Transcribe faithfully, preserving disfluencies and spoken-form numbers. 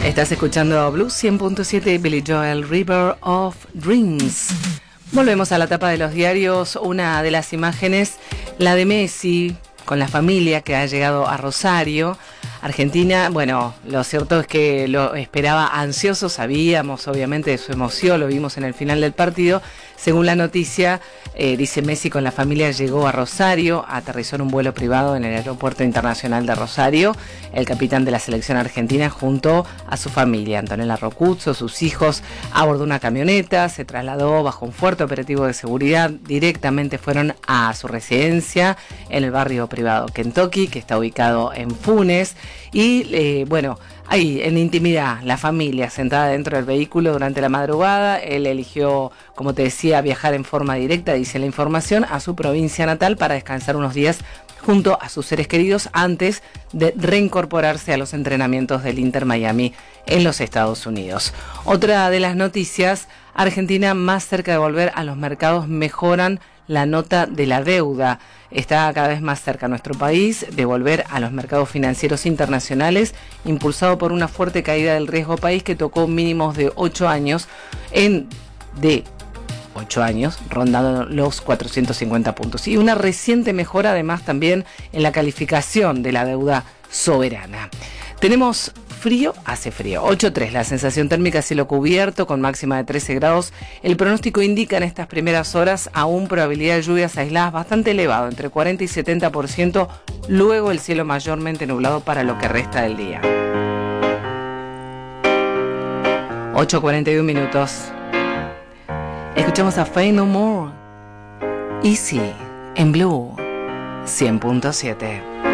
Estás escuchando Blues cien punto siete, Billy Joel, River of Dreams. Volvemos a la tapa de los diarios. Una de las imágenes, la de Messi con la familia que ha llegado a Rosario, Argentina. Bueno, lo cierto es que lo esperaba ansioso, sabíamos obviamente de su emoción, lo vimos en el final del partido. Según la noticia, eh, dice Messi con la familia llegó a Rosario, aterrizó en un vuelo privado en el Aeropuerto Internacional de Rosario. El capitán de la selección argentina junto a su familia, Antonella Rocuzzo, sus hijos, a bordo de una camioneta, se trasladó bajo un fuerte operativo de seguridad, directamente fueron a su residencia en el barrio privado Kentucky, que está ubicado en Funes, y eh, bueno, ahí en intimidad, la familia sentada dentro del vehículo durante la madrugada. Él eligió, como te decía, viajar en forma directa, dice la información, a su provincia natal para descansar unos días junto a sus seres queridos antes de reincorporarse a los entrenamientos del Inter Miami en los Estados Unidos. Otra de las noticias, Argentina más cerca de volver a los mercados, mejoran la nota de la deuda. Está cada vez más cerca nuestro país de volver a los mercados financieros internacionales, impulsado por una fuerte caída del riesgo país que tocó mínimos de ocho años en de ocho años, rondando los cuatrocientos cincuenta puntos. Y una reciente mejora además también en la calificación de la deuda soberana. Tenemos frío, hace frío, ocho tres, la sensación térmica, cielo cubierto con máxima de trece grados. El pronóstico indica en estas primeras horas aún probabilidad de lluvias aisladas bastante elevado, entre cuarenta y setenta por ciento, luego el cielo mayormente nublado para lo que resta del día. ocho cuarenta y uno minutos. Escuchamos a Faith No More, Easy, en Blue cien punto siete.